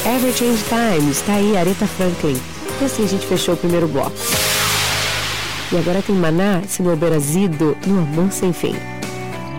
Ever Change Times, tá aí, Aretha Franklin. E assim a gente fechou o primeiro bloco. E agora tem Maná, Sinoberazido, no Amor Sem Fim.